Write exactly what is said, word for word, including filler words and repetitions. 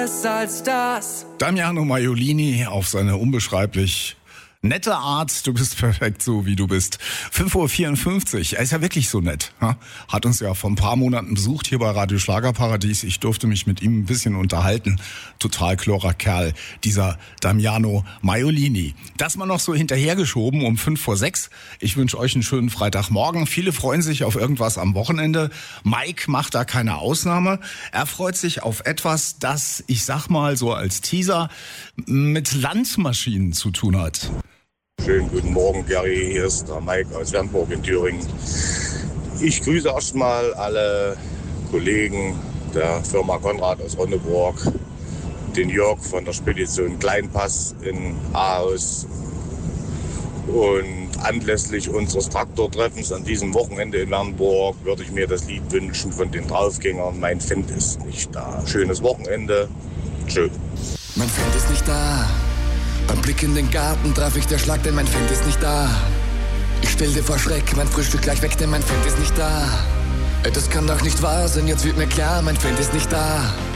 als das. Damiano Maiolini auf seine unbeschreiblich nette Art. Du bist perfekt so, wie du bist. fünf Uhr vierundfünfzig. Er ist ja wirklich so nett. Ha? Hat uns ja vor ein paar Monaten besucht hier bei Radio Schlagerparadies. Ich durfte mich mit ihm ein bisschen unterhalten. Total klorer Kerl, dieser Damiano Maiolini. Das mal noch so hinterhergeschoben um fünf vor sechs. Ich wünsche euch einen schönen Freitagmorgen. Viele freuen sich auf irgendwas am Wochenende. Mike macht da keine Ausnahme. Er freut sich auf etwas, das, ich sag mal so als Teaser, mit Landmaschinen zu tun hat. Schönen guten Morgen, Gary. Hier ist der Mike aus Wernburg in Thüringen. Ich grüße erstmal alle Kollegen der Firma Konrad aus Ronneburg, den Jörg von der Spedition Kleinpass in Ahaus. Und anlässlich unseres Traktortreffens an diesem Wochenende in Wernburg würde ich mir das Lied wünschen von den Draufgängern. Mein Fendt ist nicht da. Schönes Wochenende. Tschö. Mein Fendt ist nicht da. Beim Blick in den Garten traf ich der Schlag, denn mein Fendt ist nicht da. Ich stellte vor Schreck mein Frühstück gleich weg, denn mein Fendt ist nicht da. Das kann doch nicht wahr sein, jetzt wird mir klar, mein Fendt ist nicht da.